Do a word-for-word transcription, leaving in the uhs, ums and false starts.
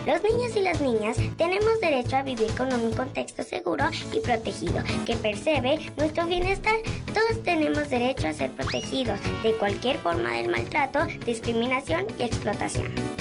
Los niños y las niñas tenemos derecho a vivir con un contexto seguro y protegido que preserve nuestro bienestar. Todos tenemos derecho a ser protegidos de cualquier forma de maltrato, discriminación y explotación.